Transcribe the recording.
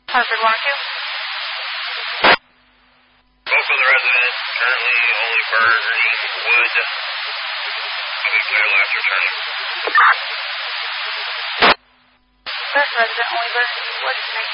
Hartford 102. Both of the residents currently only burning wood. I'll be clear last return. First resident only burning wood.